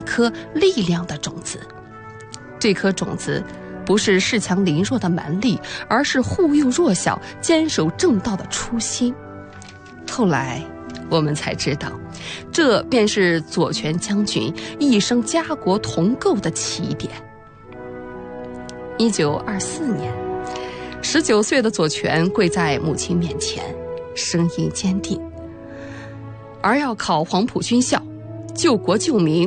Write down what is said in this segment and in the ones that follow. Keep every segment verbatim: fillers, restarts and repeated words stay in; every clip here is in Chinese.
颗力量的种子。这颗种子不是恃强凌弱的蛮力，而是护佑弱小、坚守正道的初心。后来我们才知道，这便是左权将军一生家国同构的起点。一九二四年，十九岁的左权跪在母亲面前，声音坚定：儿要考黄埔军校，救国救民。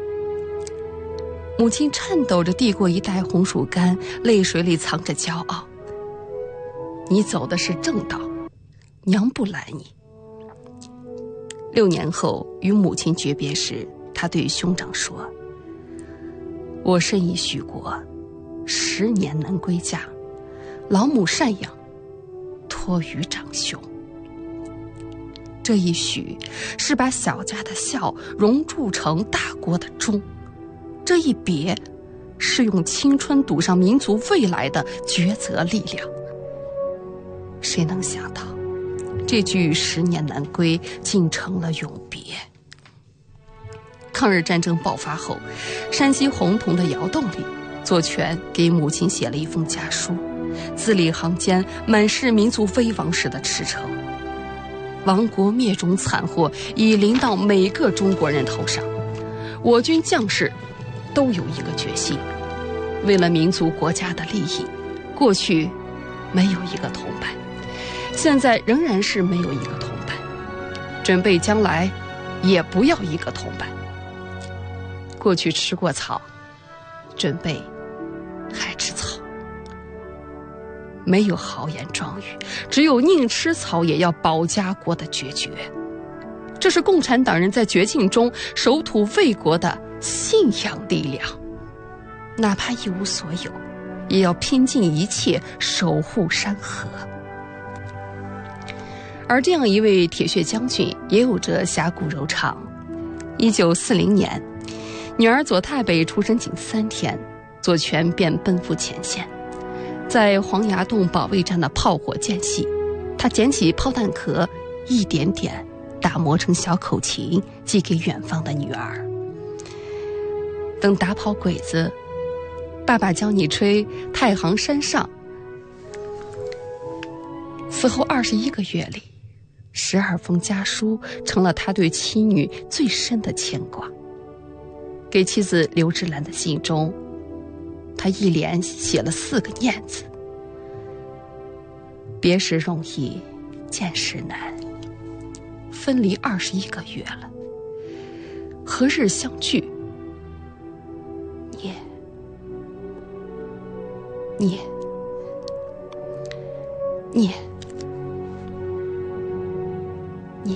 母亲颤抖着递过一袋红薯干，泪水里藏着骄傲：你走的是正道，娘不拦你。六年后与母亲诀别时，他对兄长说：我深以许国，十年难归家，老母赡养，托于长兄。这一许是把小家的孝熔铸成大国的忠，这一别是用青春赌上民族未来的抉择力量。谁能想到，这句十年难归竟成了永别。抗日战争爆发后，山西洪洞的窑洞里，左权给母亲写了一封家书，字里行间满是民族危亡时的驰骋。亡国灭种惨祸已临到每个中国人头上，我军将士都有一个决心，为了民族国家的利益，过去没有一个同伴，现在仍然是没有一个同伴，准备将来也不要一个同伴。过去吃过草，准备还吃草。没有豪言壮语，只有宁吃草也要保家国的决绝。这是共产党人在绝境中守土卫国的信仰力量，哪怕一无所有，也要拼尽一切守护山河。而这样一位铁血将军也有着侠骨柔肠。一九四零年，女儿左太北出生仅三天，左权便奔赴前线。在黄崖洞保卫战的炮火间隙，他捡起炮弹壳，一点点打磨成小口琴，寄给远方的女儿。等打跑鬼子，爸爸教你吹太行山上。此后二十一个月里，十二封家书成了他对妻女最深的牵挂。给妻子刘芝兰的信中，他一连写了四个念字：别时容易，见时难。分离二十一个月了，何日相聚？念，念，念，念。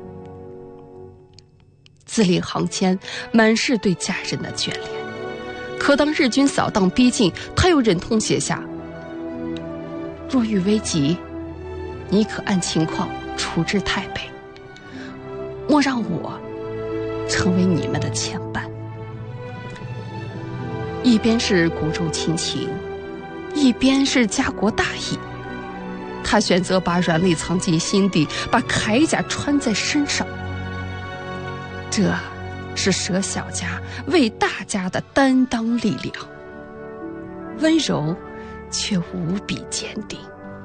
字里行间满是对家人的眷恋。可当日军扫荡逼近，他又忍痛写下：若遇危急，你可按情况处置太北，莫让我成为你们的牵绊。一边是骨肉亲情，一边是家国大义，他选择把软肋藏进心底，把铠甲穿在身上。这是舍小家为大家的担当力量，温柔却无比坚定。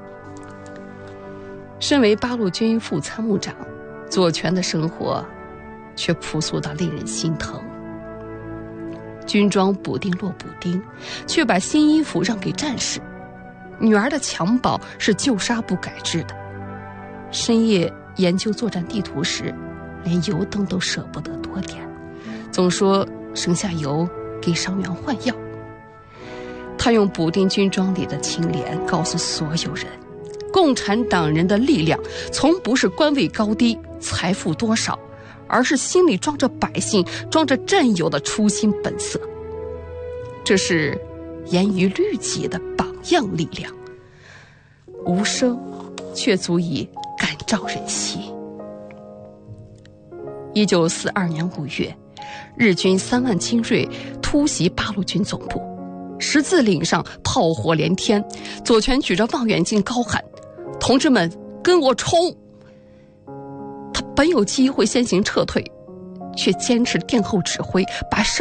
身为八路军副参谋长，左权的生活却朴素到令人心疼。军装补丁落补丁，却把新衣服让给战士。女儿的襁褓是旧纱布改制的。深夜研究作战地图时，连油灯都舍不得多点，总说省下油给伤员换药。他用补丁军装里的清廉告诉所有人，共产党人的力量从不是官位高低、财富多少，而是心里装着百姓、装着战友的初心本色。这是严于律己的榜样力量，无声却足以感召人心。一九四二年五月，日军三万精锐突袭八路军总部，十字岭上炮火连天，左权举着望远镜高喊：同志们，跟我冲！他本有机会先行撤退，却坚持殿后指挥，把胜